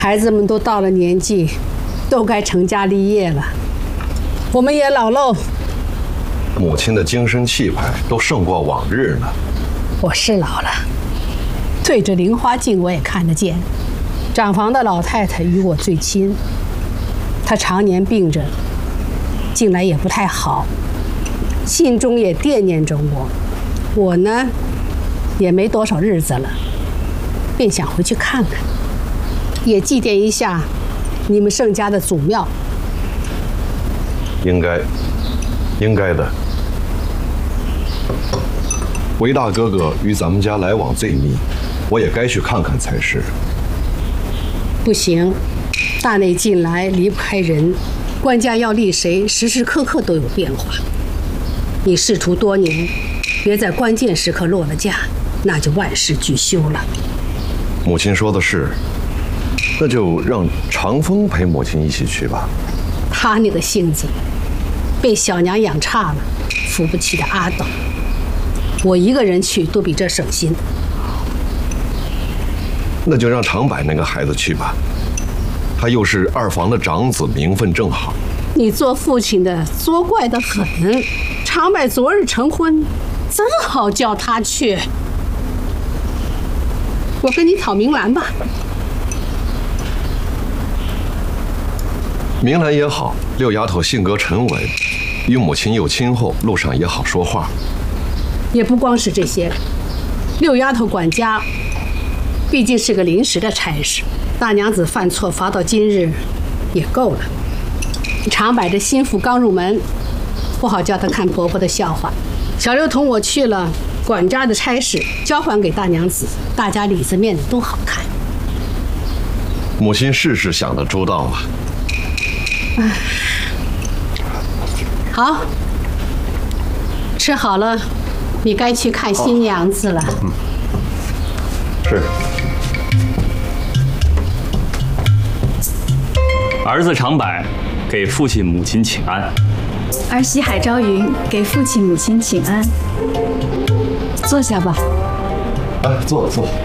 孩子们都到了年纪，都该成家立业了。我们也老喽。 母亲的精神气派都胜过往日呢。 我是老了，对着菱花镜我也看得见。长房的老太太与我最亲，她常年病着，近来也不太好，心中也惦念着我。我呢，也没多少日子了，便想回去看看，也祭奠一下你们盛家的祖庙。 应该的。韦大哥哥与咱们家来往最密，我也该去看看才是。 不行，大内近来离不开人，官家要立谁，时时刻刻都有变化。你仕途多年，别在关键时刻落了架，那就万事俱休了。 母亲说的是，那就让长风陪母亲一起去吧。 他那个性子，被小娘养差了，扶不起的阿斗。我一个人去都比这省心。 那就让长柏那个孩子去吧，他又是二房的长子，名分正好。 你做父亲的作怪得很，长柏昨日成婚，正好叫他去。我跟你讨明兰吧。 明兰也好，六丫头性格沉稳，与母亲又亲厚，路上也好说话。 也不光是这些，六丫头管家毕竟是个临时的差事，大娘子犯错罚到今日也够了。长柏的心腹刚入门，不好叫她看婆婆的笑话。小六同我去了，管家的差事交还给大娘子，大家里子面子都好看。 母亲事事想得周到啊。 好，吃好了，你该去看新娘子了。 是。 儿子长柏给父亲母亲请安。 儿媳海朝云给父亲母亲请安。坐下吧。 坐。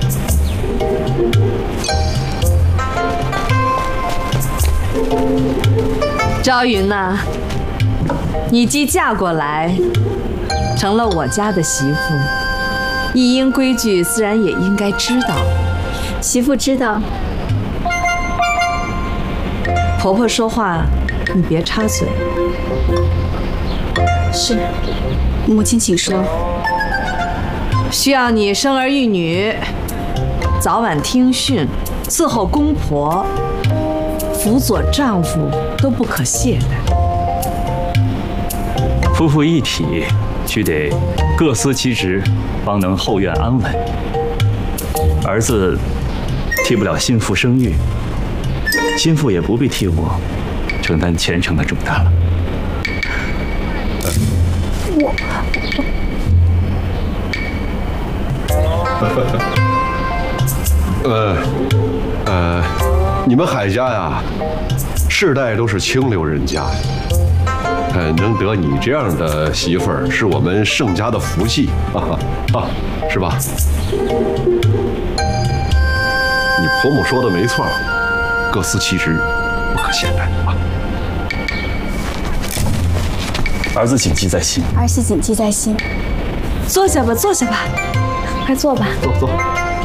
朝云呐，你既嫁过来，成了我家的媳妇，一应规矩自然也应该知道。 媳妇知道。 婆婆说话，你别插嘴。 是，母亲请说。 需要你生儿育女，早晚听训，伺候公婆，辅佐丈夫都不可懈怠。 夫妇一体，须得各司其职，方能后院安稳。儿子替不了心腹生育，心腹也不必替我承担前程的重担了。 你们海家呀，世代都是清流人家，能得你这样的媳妇儿，是我们盛家的福气是吧？你婆母说的没错，各司其职，不可懈怠啊。 儿子谨记在心。 儿媳谨记在心。 坐下吧，坐下吧， 快坐吧。 坐。